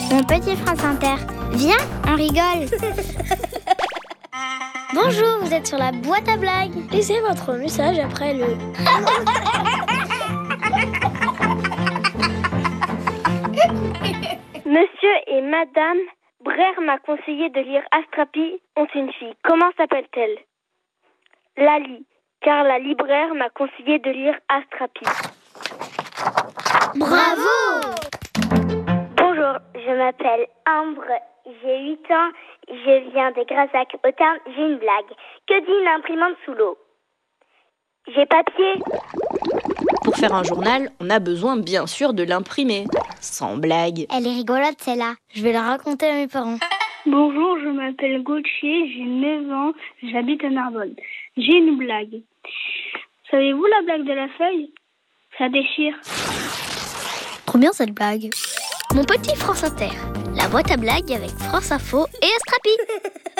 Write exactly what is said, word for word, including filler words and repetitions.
Mon petit France Inter, viens, on rigole. Bonjour, vous êtes sur la boîte à blagues. Laissez votre message après le... Monsieur et Madame Brère m'a conseillé de lire Astrapi ont une fille. Comment s'appelle-t-elle? Lali, car la libraire m'a conseillé de lire Astrapi. Bravo! Bonjour, je m'appelle Ambre, j'ai huit ans, je viens des Grasac au Tarn, j'ai une blague. Que dit une imprimante sous l'eau? J'ai papier. Pour faire un journal, on a besoin bien sûr de l'imprimer. Sans blague. Elle est rigolote celle-là, je vais la raconter à mes parents. Bonjour, je m'appelle Gauthier, j'ai neuf ans, j'habite à Narbonne. J'ai une blague. Savez-vous la blague de la feuille? Ça déchire. Trop bien cette blague. Mon petit France Inter, la boîte à blagues avec France Info et Astrapi.